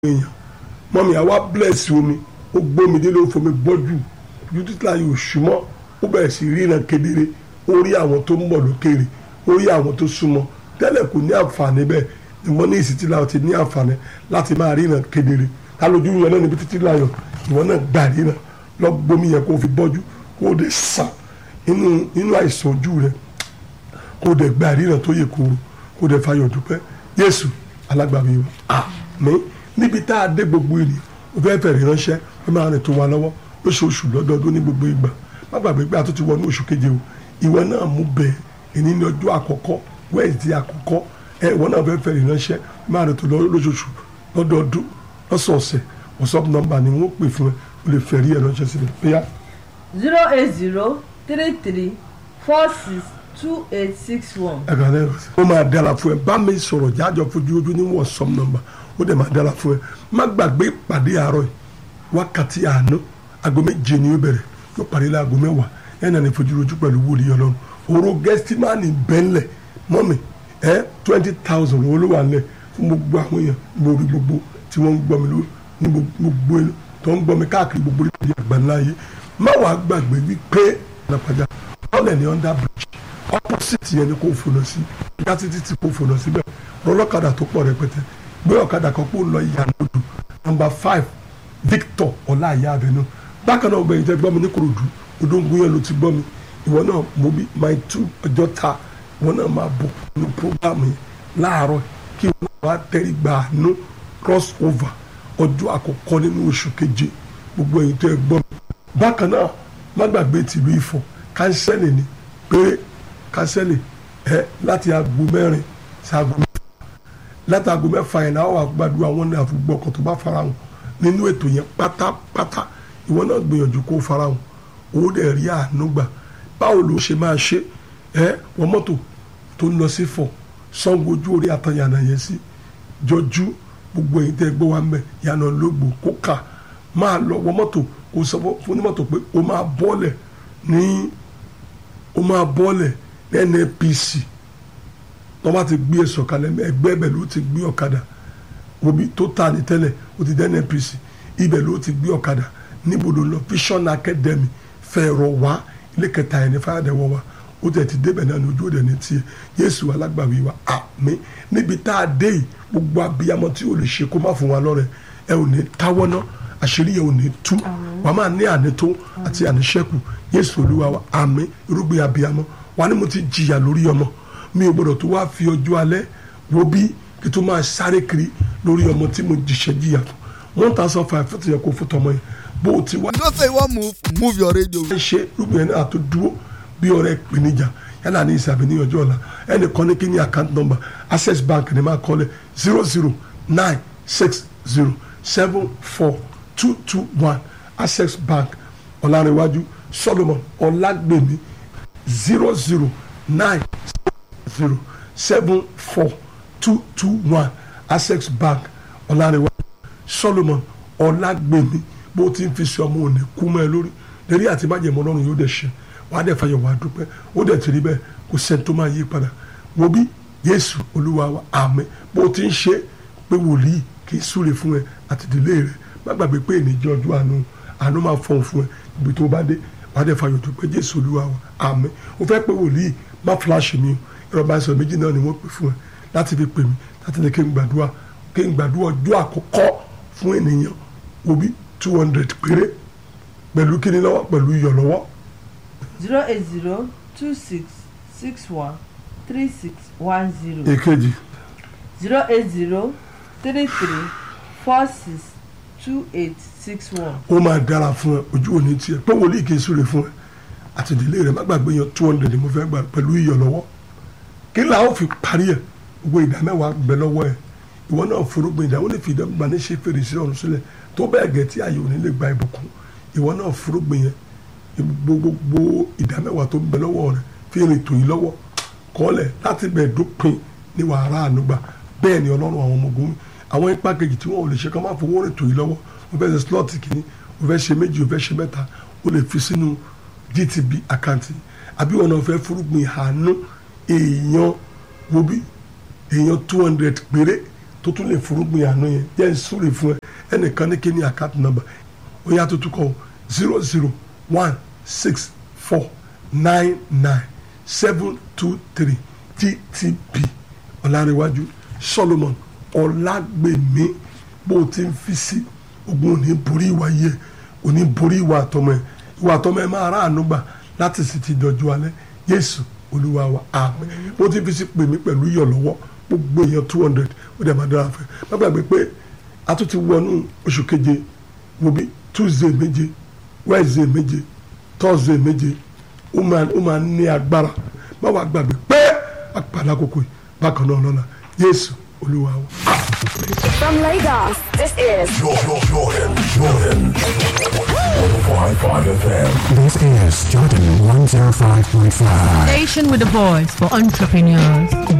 èèyàn mọ́mí àwa bless omi ó gbómi délé ó fomi bọ́jú ju títí láyé òṣùmọ́ ó bẹ̀rẹ̀ sí ríran kedere ó rí àwọn tó ń bọ̀ lókèrè ó rí àwọn tó súnmọ́ tẹ́lẹ̀ kò ní àǹfààní bẹ́ẹ̀ ìwọ ní ìsìtí láyọ̀ ti ní àǹfààní láti máa ríran kedere alójú yẹn náà níbi títí láyọ̀ ìwọ náà gbà ríran lọ gbómi yẹn kó fi bọ́jú kó o dé sàn inú àìsàn ojú rẹ kó o dé gbà ríran tó yẹ kó o dé fayọ̀ dúpẹ́ Jésù alágbàwí wa àmín. Níbi tá a dé gbogbo ènìyàn o fẹ́ fẹ̀rẹ̀ ránṣẹ́ ẹ máa rìn tó wa lọ́wọ́ lóṣooṣù lọ́dọọdún ní gbogbo ìgbà má gbàgbé pé a tó ti wọnú oṣù keje o ìwọ náà mú bẹ́ẹ̀ èní ní ọjọ́ àkọ́kọ́ wẹ́ẹ̀sì àkọ́kọ́ ìwọ náà fẹ́ fẹ̀rẹ̀ ránṣẹ́ máa rìn tó lóṣooṣù lọ́dọọdún lọ́sọ̀ọ̀sẹ̀ WhatsApp nọ́mbà ni wọ́n pè fún ẹ o lè fẹ̀rí ẹ̀ ránṣẹ́ sílẹ̀ bóyá. 08033462861. ẹ̀ka lẹ́rọ ó máa dára fún ẹ bá mi sọ̀rọ̀ jájọ fojú ojú ní WhatsApp nọ́mbà ó dẹ̀ máa dára fún ẹ má gbàgbé ìpàdé àárọ̀ yìí wákàtí àánú aago méje ni ó bẹ̀rẹ̀ yóò parí láago mẹ́wàá ẹ̀ náà ní fojú ojú pẹ̀lú wòlíì Ọlọ́run òru gẹ́sítímánì bẹ́ńlẹ̀ mọ́mì 20,000 owó ló wà nílẹ̀ fún gbogbo àwọn èèyàn lórí gbogbo tí wọ́n ń gbọ́ mi lórí ní gbogbo èlò tó ń gbọ́ mi káàkiri gbogbo ìpàdé àgbáńlá yìí má wàá gbàgbé wípé nàpàjà ọ̀lẹ̀ ní under bridge opposite yẹn ni kò fònà sí ìyá títí tí kò fònà síbẹ̀ rọlọ́kadà tó pọ̀ rẹpẹtẹ gbé ọ̀kadà kan kó lọ ìyànà odò number 5 Victor ọláìyá avenue bákan náà ọgbẹ̀yìn tẹ́ gbọ́ mi ní Kòròdú odóńgún yẹn ló ti gbọ́ mi ìwọ náà mo bí my 2 ọjọ́ ta ìwọ náà máa bọ̀ ní programme yẹn láàárọ̀ kí ìwọ náà wá tẹ́rí gbà àánú cross over ọjọ́ àkọ́kọ́ nínú oṣù keje gbogbo ẹ̀yin tẹ́ gbọ́ mi bákan náà má gbàgbé tìlú Ifọ̀ kánsẹ́lì ni pé kánsẹ́lì láti aago 4 sí aago 6 láti aago 6 yẹn náà wà gbàdúrà wọn ní àfúgbọ́ ọkọ̀ tó bá farahàn nínú ètò yẹn pátápátá ìwọ náà gbìyànjú kó farahàn owó dẹ̀ rí àánú gbà báwo ló ṣe máa ṣe wọ́n mọ́tò tó ń lọ sí Ifọ̀ Ṣàngó ojú orí àtàyànà yẹn sí jọjú gbogbo èyí tẹ́ gbọ́ wa ń bẹ̀ yànnà lógbò kó kà máa lọ wọ́n mọ́tò kó sọ fún onímọ́tò pé ó máa bọ́ọ̀lẹ̀ ní NNPC wọ́n bá ti gbé ẹ̀sọ̀ kalẹ̀ ẹgbẹ́ ibẹ̀ ló ti gbé ọ̀kadà obi tó ta ní tẹ́lẹ̀ ó ti dé NNPC ibẹ̀ ló ti gbé ọ̀kadà níbodò lọ Vision Academy fẹ̀rọ̀ wá ilé kẹta ẹ̀ ní fáyàdẹ̀wọ̀ wa ó tẹ̀ ti débẹ̀ náà ní ojú òde ní tiẹ̀ Jésù alágbàwí wa àmín. Níbi tá a dé yìí gbogbo abiyamọ tí o lè ṣe kó má fún wa lọ́rẹ ẹ ò ní táwọ́ náà àṣírí yẹn ò ní tú wàá máa ní ànító àti àníṣẹ́kù Jésù Olúwa wa àmín. Irúgbìn abiyamọ wa ni mo ti jìyà lórí ọmọ mi ò gbọdọ̀ tó wá fi ọjọ́ alẹ́ wo bí kí tó máa sáré kiri lórí ọmọ tí mo jìyà fún 1,500 fún ti yẹ kó fún tọmọ yẹn bó o ti wá. you don't say you wan move your radio. ẹ ṣe irúgbìn yẹn náà tó dúró bí ọ̀rẹ́ ìpèníjà yálà ní ìsàbí ní ọjọ́ ọ̀la ẹnìkan ní kí ní account number Access Bank ní máa kọ́lẹ̀ 00960742221 Access Bank Ọlárẹ̀wájú Solomon Ọlágbèmí 00960742221 Access Bank Ọlárẹ̀wájú Solomon Ọlágbèmí bó ti ń fi ṣe ọmọ òní kú mọ́ ẹ lórí lérí àti májèmọ́ Ọlọ́run yóò dẹ̀ ṣe wàá dẹ̀ fàyọ̀ wàá dúpẹ́ ó dẹ̀ ti rí bẹ́ẹ̀ kò sẹ́ni tó máa yí padà wo bí Jésù Olúwa wa àmín. Bó ti ń ṣe pé wòlíì kì í súre fún ẹ àti ìdílé rẹ má gbàgbé pé ènìjẹ́ ọjọ́ àánú máa fọ̀hún fún ẹ ibi tó bá dé wàá dẹ̀ fàyọ̀ dúpẹ́ Jésù Olúwa wa àmín. ó fẹ́ pé wòlíì má fúláṣì mi ìrọ̀bá ìsọ̀rọ̀ méjì náà ni wọ́n pè fún ẹ láti fi pè mí láti ní kí n gbàdúrà ọjọ́ àkọ́kọ́ fún ènìyàn wo bí 200 péré pẹ̀lú kíni lọ́wọ́ pẹ̀lú iyọ̀ lọ́wọ́. 08026613610. èkejì 08033462861. ó máa dára fún ẹ ojú òní tiẹ̀ pé wòlíì kì í súre fún ẹ àti ìdílé rẹ má gbàgbé yan 200 ni mo fẹ́ gbà pẹ̀lú iyọ̀ lọ́wọ́ kí la ó fi parí ẹ gbogbo ìdá mẹ́wàá gbẹ lọ́wọ́ ẹ ìwọ náà forúgbìn ìdá wọn lè fi ìdá ní ṣe fèrèsé ọ̀run sílẹ̀ tó bẹ́ẹ̀ gẹ̀ tí ayé òní lè gba ìbùkún ìwọ náà forúgbìn yẹn gbogbo ìdá mẹ́wàá tó ń bẹ lọ́wọ́ rẹ fi rìn tò yín lọ́wọ́ kọ́lẹ̀ láti bẹ̀ dópin ní wàhálà ànúgbà bẹ́ẹ̀ ni Ọlọ́run àwọn ọmọ ogun àwọn ipa kejì tí wọn ò lè ṣe kán máa fowó rìn tò yín lọ́wọ́ o fẹ́ ṣe slot kìíní o fẹ́ ṣe méjì o fẹ́ ṣe mẹ́ta o lè fi sínú GTB àkáǹtì àbí wọn náà fẹ́ forúgbìn àánú èèyàn wo bí èèyàn 200 péré tó tún lè forúgbìn àánú yẹn jẹ́ ń súre fún ẹ ẹnìkan ní kí ni account number ó yá tó tún kọ 00164997723 TTP Ọlárẹ̀wájú Solomon Ọlágbèmí bó o ti ń fi sí ogun òní borí ìwà yẹ òní borí ìwà àtọmọ ẹ máa rà àánú gbà láti sì ti dọjú alẹ́ Jésù Olúwa wa àmín. Bó ti fi sí pè mí pẹ̀lú iyọ̀ lọ́wọ́ gbogbo èèyàn 200 ó dẹ̀ máa dára fẹ́ má gbàgbé pé a tún ti wọnú oṣù keje wo bí Tuesday méje Wednesday méje Thursday méje ó máa ní agbára má wàá gbàgbé pé àpàdé àkókò yìí bákan náà lọ́la Jésù Olúwa wa. From Lagos, this is Jordan 105.5 FM. This is Jordan 105.5. Station with a voice for entrepreneurs.